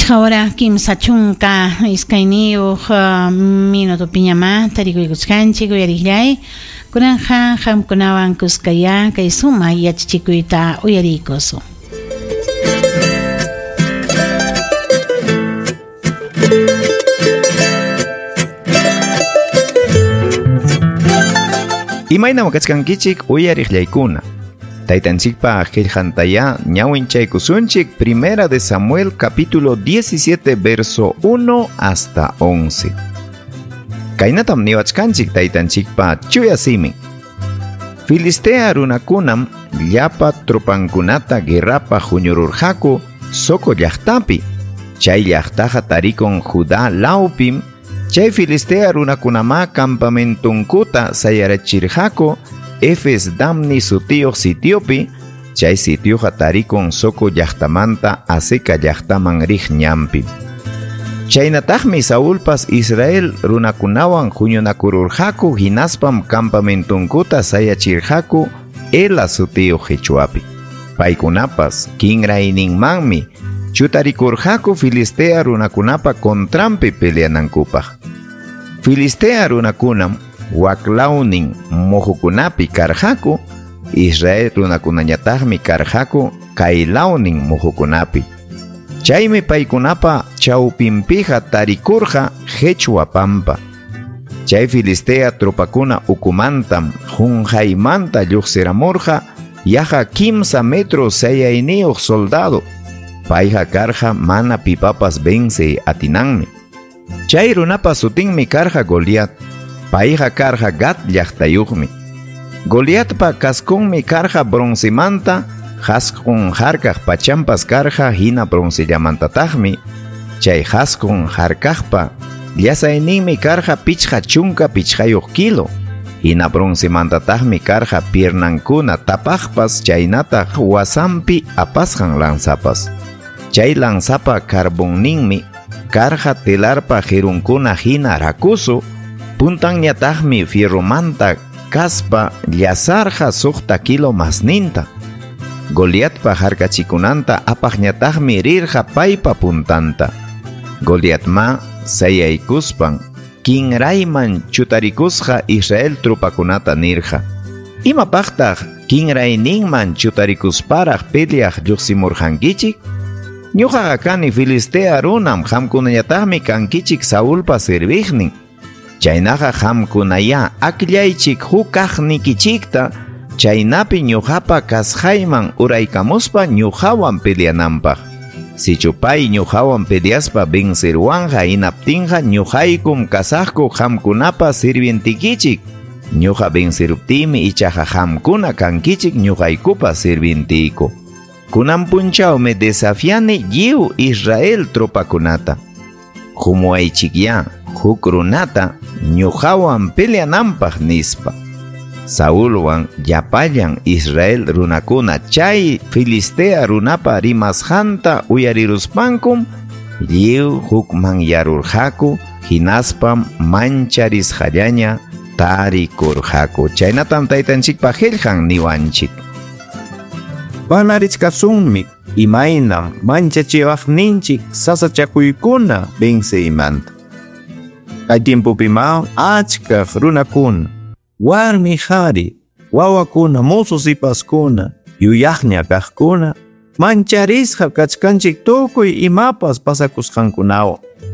Ahora kimsa chunka iskayniyuq minuto piñama tarikukuskanchik uyariklay kunanja hamkunawan kuskaya kay suma yachichikuyta uyarikusu. Imayna wakachkankichik uyariklaykuna. Taytanchikpa qillqantaya ñawinchaykusunchik Primera de Samuel capítulo 17 verso 1 hasta 11. Kaynatam niwachkanchik taytanchikpa chuyasimi. Filistea runakunam llapa trupankunata guerrapa huñururqaku Soco llaqtapi. Chay llaqtaqa tarikun Judá lawpim. Chay Filistea runakunama campamentunkuta sayarachirqaku Efes Damni sutiyuq sitiopi, chay sitioqa tarikun Soco llaqtamanta Aseca llaqtaman riq ñampi. Chaynataqmi Saulpas Israel runakunawan huñunakururqaku hinaspam campamentunkuta sayachirqaku Ela sutiyuq Qichwapi. Paykunapas kinrayninmanmi chutarikurqaku Filistea runakunapa kontrampi peleanankupaq. Filistea runakunam waklawnin muhukunapi karqaku, Israel runakunañataqmi karqaku kaylawnin muhukunapi. Chaymi paykunapa chawpinpiqa tarikurqa Qechua pampa. Chay Filistea tropakuna ukumantam hunqaymanta lluqsiramurqa yaqa 15 metros sayayniyuq soldado. Payqa karqa mana pipapas vence atinanmi. Chay runapa sutinmi karqa Goliat. Payqa karqa Gat llaqtayuqmi. Goliatpa kaskunmi karqa bronzemanta, haskun harkaq pachampas karqa hina broncellamantataqmi. Chay haskun harkaqpa llasayninmi karqa pichqa chunka pichqayuq kilo. Hina broncemantataqmi karqa piernankuna tapaqpas chaynataq wasampi apasqan lanzapas. Chay lanzapa carbonninmi karqa telarpa jirunkuna hina rakusu. Puntanñataqmi fierromanta kaspa llasarqa suqta kilo masninta. Goliatpa harkachikunanta apaqñataqmi rirqa paypa puntanta. Goliatma sayaykuspan kinrayman chutarikusqa Israel trupakunata nirqa. Imapaqtaq kinrayninman chutarikusparaq peleaq lluqsimurqankichik? Ñuqaqa kani Filistea runam hamkunañataqmi kankichik Saulpa serviqnin. Chaynaqa hamkunaya akillaychik hukaqnikichikta chaynapi ñuqapa kasqayman uraykamuspa ñuqawan peleananpaq. Sichupay ñuqawan peleaspa vencerwanqa hinaptinqa ñuqaykum kasaqku hamkunapa sirvientikichik. Ñuqa venceruptimi ichaqa hamkuna kankichik ñuqaykupa sirvientiyku. Kunan punchawmi desafiani lliw Israel tropakunata. Humuaychikya huk runata ñuqawan peleananpaq nispa. Saulwan llapallan Israel runakuna chay Filistea runapa rimasqanta uyariruspankum lliw hukman yarurqaku hinaspam mancharisqallaña tarikurqaku. Chaynatam taytanchikpa qillqan niwanchik. Panarichkasunmi imaynam manchachiwaqninchik sasachakuykuna venceymanta. Kay tiempupima achkaq runakuna, warmi qhari, wawakuna, musu sipaskuna, yuyaqña kaqkuna, mancharisqa kachkanchik tukuy imapas pasakusqankunawan.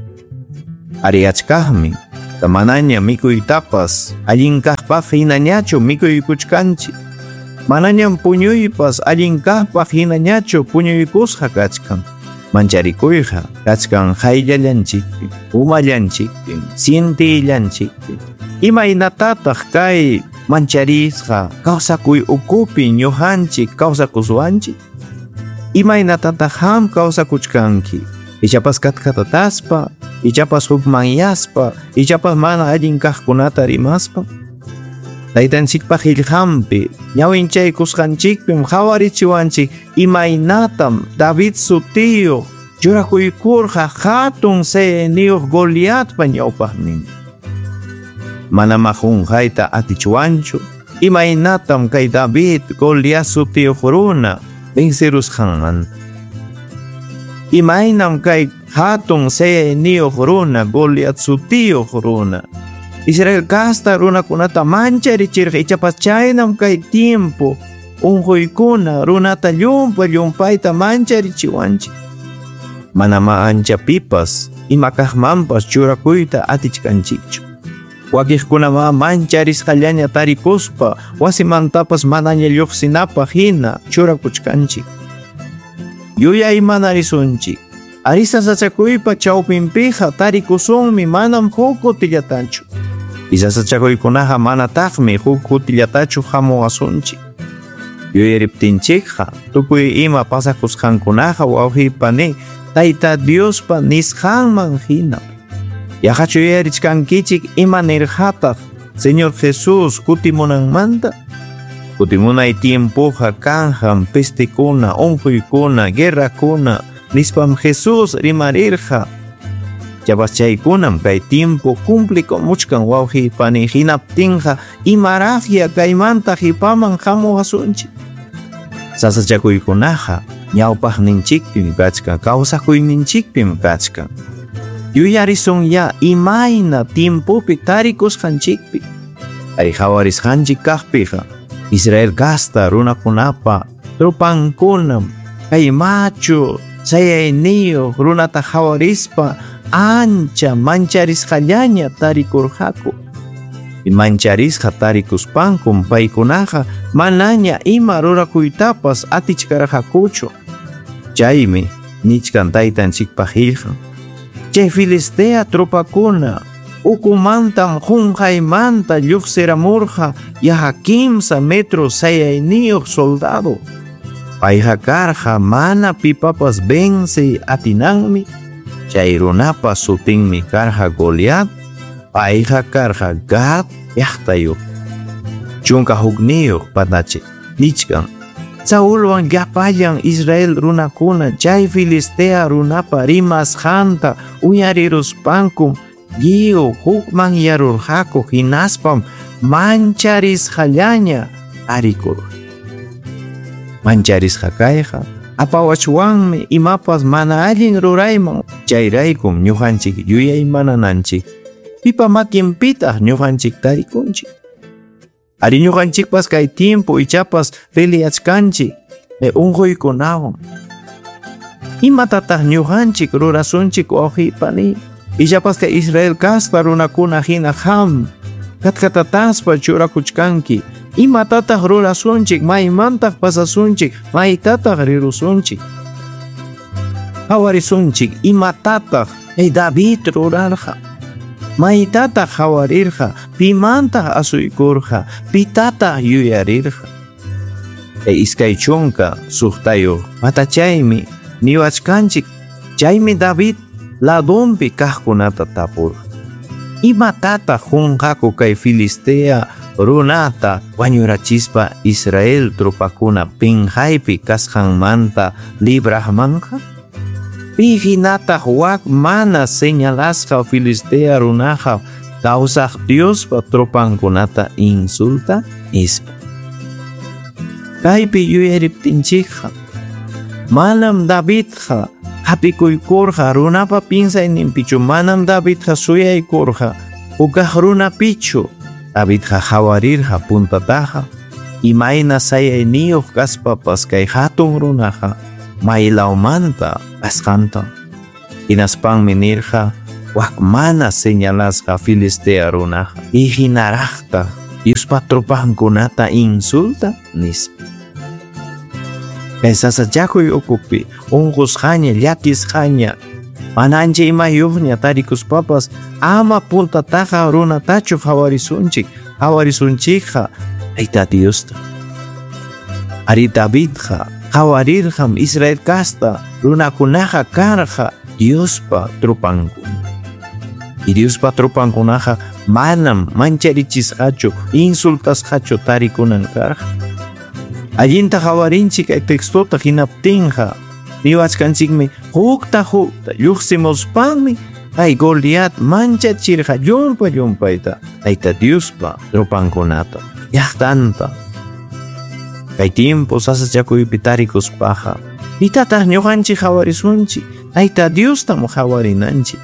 Ari achkaqmi, manaña mikuytapas allinkaqpaq hinañachu mikuykuchkanchik. Manañam puñuypas allinkaqpaq hinañachu puñuykusqa kachkan. Mancharikuyqa kachkan hayllallanchikpi, umallanchikpi, sintillanchikpi. Imaynatataq kay mancharisqa kawsakuy ukupi ñuqanchik kawsakuswanchik. Imaynatataq ham kawsakuchkanki. Ichapas katkatataspa, ichapas hukmanyaspa, ichapas mana allinkaqkunata rimaspa. Taytanchikpa qillqanpi ñawinchaykusqanchikpim qhawarichiwanchik imaynatam David sutiyuq churakuykurqa hatun sayaniyuq Goliatpa ñawpaqnin. Mana mahunqayta atichuwanchu imaynatam kay David Goliat sutiyuq runa vencerusqanman. Imaynam kay hatun sayayniyoq runa Goliat sutiyuq runa Israel kasta runakunata mancharichirqa ichapas chaynam kay tiempo unquykuna runata llumpayta mancharichiwanchik manama anchapipas imakaqmanpas churakuyta atichkanchikchu wakiqkunama mancharisqallaña tarikuspa wasimantapas manaña lluqsinapaq hina churakuchkanchik yuyay mana risunchik ari sasachakuypa chawpinpiqa tarikusunmi manam huk kutillatanchu y sasachakuykunaqa manataqmi huk kutillatachu hamuwasunchik yuyariptinchikqa tukuy ima pasakusqankunaqa wawqiypani Tayta Diospa nisqanman hina yahachu yuyarichkankichik imanirqataq Señor Jesús kutimunanmanta kutimunay tiempoqa kanhan pestekuna unquykuna guerrakuna nispam Jesús rimarirqa chapas chaykunam kay tiempo cumplikomuchkan wawqiypani hinaptinqa imaraqya kaymanta hipaman hamuwasunchik sasachakuykunaqa ñawpaqninchikpim kachkan kawsakuyninchikpim kachkan yuyarisun ya imayna tiempopi tarikusqanchikpi ari hawarisqanchik kaqpiqa Israel kasta runakunapa trupankunam kay machu sayayniyo runata hawarispa ancha mancharisqallaña tarikurqaku y mancharisqa tarikuspankum paykunaqa manaña ima rurakuytapas atichkarqakuchu chaymi nichkan taytanchikpaq hilqan chay Filistea tropakuna ukumantam qunqaymanta lluqsiramurqa yaha 15 metros sayayniyuq soldado payqa karqa mana pipapas vence atinanmi chay runapa sutinmi karqa Goliat payqa karqa Gad llaqtayuq chunka hukniyuq patachi nichkan Saulwan llapallan Israel runakuna chay Filistea runapa rimasqanta uyariruspankum Guiu hukman yarurqaku hinaspam mancharisqallaña arikur mancharisqa kayqa apawachwanmi imapas mana allin rurayman chayraykum ñuqanchik yuyay manananchik pipa makinpitaq ñuqanchik tarikunchik ari ñuqanchikpas kay tiempo ichapas peleachkanchik unquykunawan imatataq ñuqanchik rurasunchik wawqiypani ichapas kay Israel kasta runakuna hina katkataspa churakuchkanki imatataq rurasunchik maymantaq pasasunchik maytataq rirusunchik hawarisunchik imatataq David rurarqa maytataq hawarirqa pimantaq asuykurqa pitataq yuyarirqa iskay chunka suqtayuq patachaymi niwachkanchik chaymi David ladunpi kaqkunata tapurqa imatataq qunqaku kay Filistea runata wañurachispa Israel tropakuna pinhaypi kasqanmanta libraqmanqa pihinataq wak mana señalasqa Filistea runaqa kawsaq Diospa tropankunata insulta ispa kaypi yuyariptinchikqa manam Davidqa hapikuykurqa runapa pinsayninpichu manam Davidqa suyaykurqa ukaq runapichu Davidqa hawarirqa puntataqa imayna sayayniyuq kaspapas kay hatun runaqa maylawmanta kasqanta hinaspanmi nirqa wak mana señalasqa Filistea runaqa ihinaraqta Diospa tropankunata insulta nispa kay sasachakuy ukupi unqusqaña llatisqaña manancha imayuqña tarikuspapas ama puntataqa runatachu hawarisunchikqa Tayta Diosta ari Davidqa hawarirqam Israel kasta runakunaqa karqa Diospa tropankuna y Diospa tropankunaqa manam mancharichisqachu insultasqachu tarikunan karqa allinta hawarinchik kay textota hinaptinqa niwachkanchikmi hukta lluqsimuspanmi kay Goliat manchachirqa llumpayta Tayta Diospa tropankunata llaqtanta kay tiempo sasachakuypi tarikuspaqa Pitataq ñuqanchik hawarisunchik, Tayta Diostam hawarinanchik.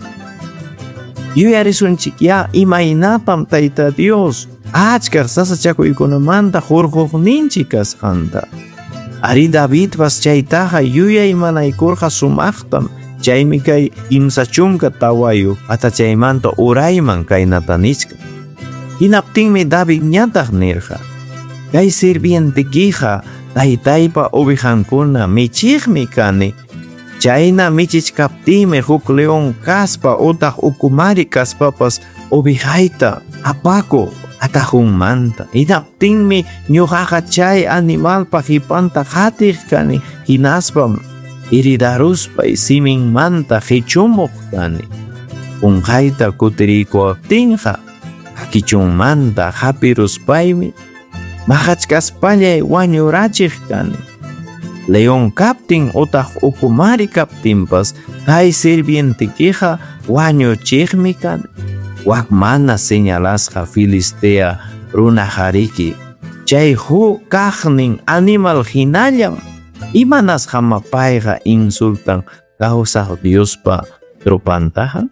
Yuyarisunchik ya imaynapam Tayta Dios achka sasachakuykunamanta hurquqninchik kasqanta. Ari Davidpas chaytaqa yuyaymanaykurqa sumaqtam, chaymi kay kimsa chunka tawayu atachaymanta urayman kaynata nishka. Hinaptinmi David ñataq nirqa, kay sirvientikiqa taytaypa ovejankuna michiqmi kani, chayna michichkaptimi huk león kaspa utaq ukumari kaspapas ovejayta apaku atajunmanta. Hinaptinmi ñuqaqa chay animalpa qhipanta qhatiq kani, hinaspam hiridaruspay siminmanta hichumuq kani. Punqayta kutirikuaptinqa hakichunmanta hapiruspaymi mahachkaspallay wañurachiq kani. León kaptin utaq ukumari kaptinpas kay sirvientikiqa wañuchiqmi kani. Wak mana señalasqa Filistea runa qariki, chay huk kaqnin animal hinallam, imanas hamapayqa insultan kawsaq Diospa tropantaqa.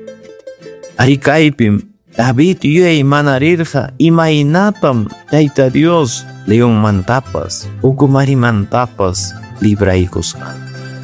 Ari kaypim David yuyay manarirqa imaynapam Tayta Dios leonmantapas ukumarimantapas libraykusqa.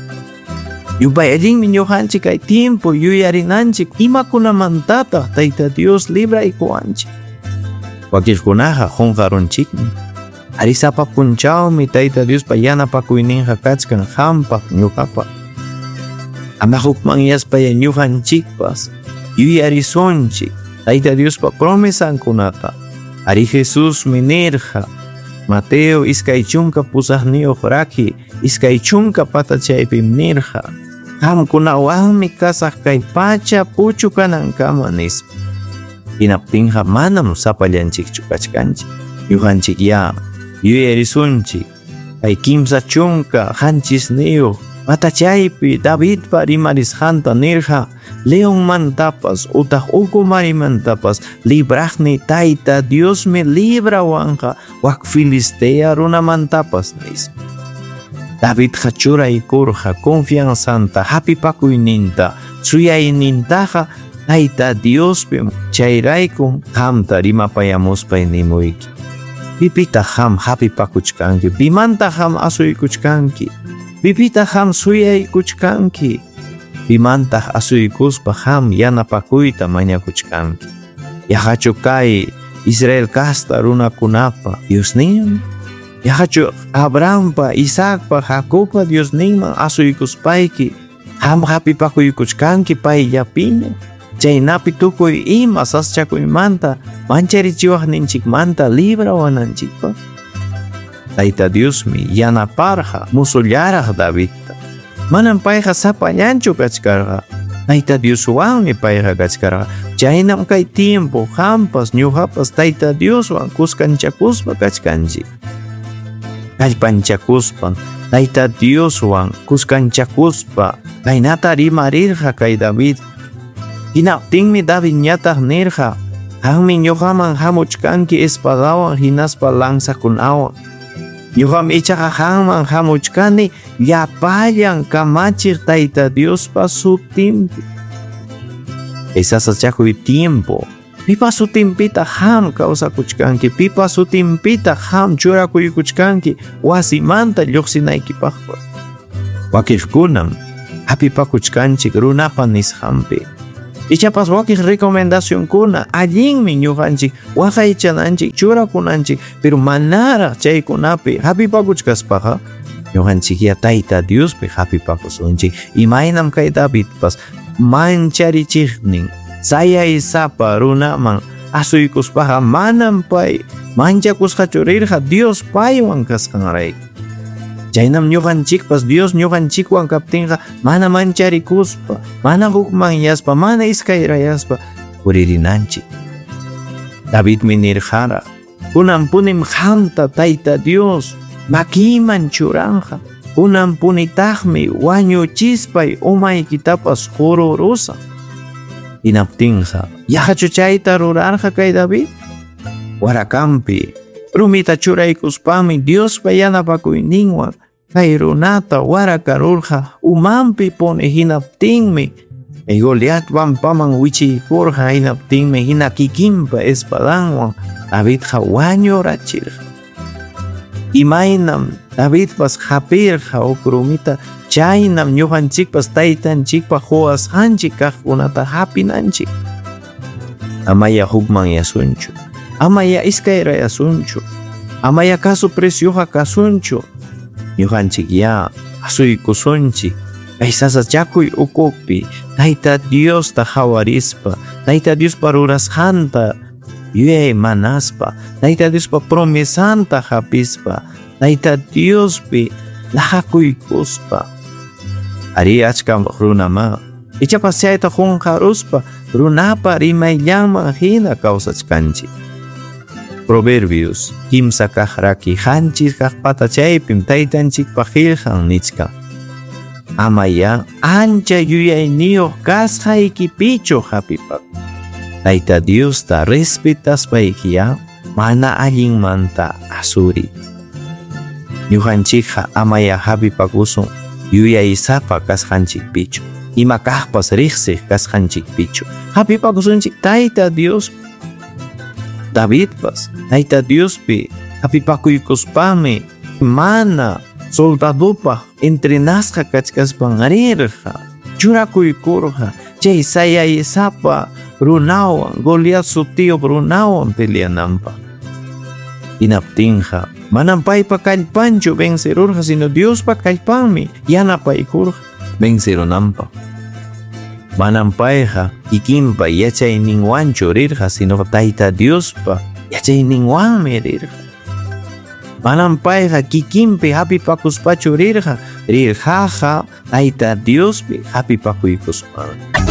Yupay allinmi ñuqanchik kay tiempo yuyarinanchik imakunamantataq Tayta Dios libraykuwanchik. Wakirkunaqa qunqarunchikmi. Ari sapa punchawmi Tayta Diospa yanapakuyninqa kachkan hampaq ñuqapaq. Ama hukmanyaspaya ñuqanchikpas yuyarisunchik Tayta Diospa promesankunata. Ari Jesusmi nirqa Mateo iskay chunka pusaqniyuq raki iskay chunka patachaypim nirqa, qamkunawanmi kasaq kay pacha puchu kanankama nispa. Hinaptinqa manam sapallanchikchu kachkanchik. Ñuqanchik ya yuyarisunchik kay kimsa chunka qanchisniyuq patachaypi Davidpa rimarisqanta nirqa, leonmantapas utaq ukumarimantapas libraqni Tayta Diosmi librawanqa wak Filistea runamantapas nispa. Davidqa churaykurqa confianzanta hapipakuyninta suyaynintaqa Tayta Diospim chayraykum qamta rimapayamuspay nimuyki. Pipita qam hapipakuchkanki, pimanta qam asuykuchkanki, pipita qam suyaykuchkanki, pimantaq asuykuspa qam yanapakuyta mañakuchkanki. Yahachu kay Israel kasta runakunapa Diosninman, yahachu Abrahampa, Isaacpa, Jacobpa Diosninman asuykuspayki, qam hapipakuykuchkanki payllapiña. Chaynapi tukuy ima saschakuymanta mancharichiwaqninchikmanta librawananchikpa. Tayta Diosmi yanaparqa musullaraq Davidta. Manam payqa sapallanchu kachkarqa, Tayta Dioswanmi payqa kachkarqa. Chaynam kay tiempo qampas ñuqapas Tayta Dioswan kuskanchakuspa kachkanchik. Kallpanchakuspan Tayta Dioswan kuskanchakuspa kaynata rimarirqa kay David. Hinaptinmi David ñataq nirqa, qammi ñuqaman hamuchkanki espadawan hinaspa lanzakunawan. Ñuqam ichaqa qamman hamuchkani llapallan kamachiq Tayta Diospa sutinpi. Sasachakuy tiempo, pipa sutinpita qam kawsakuchkanki, pipa sutinpita qam churakuykuchkanki wasimanta lluqsinaykipaqpas. Wakirkunam hapipakuchkanchik runapa nisqanpi. Ichapas wakis recomendación kuna allinmi ñuqanchik waqaychananchik churakunanchik, pero manara chaykunapi hapipakuchkaspaqa ñuqanchik ya Tayta Diospi hapipakusunchik. Imaynam kay Davidpas mancharichiqnin sayay sapa runaman asuykuspaqa manam pay manchakusqachu rirqa Dios paywan kasqanrayku. Chaynam ñuqanchikpas Dios ñuqanchikwan kaptinqa mana mancharikuspa, mana hukmanyaspa, mana iskayrayaspa puririnanchik. Davidmi nirqara, kunan punim qamta Tayta Dios makiman churanqa, kunan punitaqmi wañuchispay umaykitapas qururusa. Hinaptinqa yahachu chayta rurarqa kay David? Warakampi rumita churaykuspami Diospa yanapakuyninwan kay runata warakarurqa umanpi pone hinaptinmi Goliat paman wichiykurqa hinaptinmi hina kikinpa espadanwan Davidqa wañurachirqa. Imaynam Davidpas hapirqa uk rumita chaynam ñuqanchikpas taytanchikpa huwasqanchik kaqkunata hapinanchik. Amaya hukman yasunchu, amaya iskayra yasunchu, amaya kasu presioqa kasunchu. Ñuqanchik ya asuykusunchik kay sasachakuy ukupi Tayta Diosta hawarispa, Tayta Diospa rurasqanta yuyay manaspa, Tayta Diospa promesanta hapispa, Tayta Diospi laqakuykuspa. Ari achka runama ichapas chayta qunqaruspa runapa rimayllanman hina kawsachkanchik. Proverbios kimsa kaq rakihanchik kaq patachaypim taytanchikpa qillqan nichka. Amaya ancha yuyayniyuq kasqaykipichu hapipak. Tayta Diosta respetaspaykiya mana allinmanta asuri. Ñuqanchikqa amaya hapipakusun yuyaysapa kasqanchikpichu. Ima kaqpas riqsiq kasqanchikpichu. Hapipakusunchik Tayta Dios. Davidpas Tayta Diospi hapipakuykuspami mana soldadupa entrenasqa kachkaspan rirqa churakuykurqa chay sayaysapa runawan Goliat sutiyuq runawan peleananpaq. Hinaptinqa manam paypa kallpanchu vencerurqa sino Diospa kallpanmi yanapaykurqa vencerunanpaq. Manam payqa kikinpa yachayninwanchu rirqa sino Tayta Diospa yachayninwanmi rirqa. Manam payqa kikinpi hapipakuspachu rirqa, rirqaqa Tayta Diospi hapipakuykuspa.